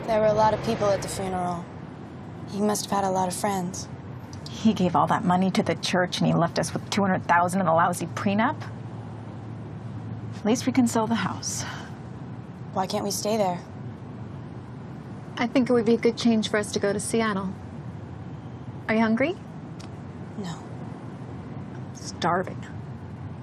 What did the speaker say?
There were a lot of people at the funeral. He must have had a lot of friends. He gave all that money to the church and he left us with $200,000 and a lousy prenup. At least we can sell the house. Why can't we stay there? I think it would be a good change for us to go to Seattle. Are you hungry? No. Starving.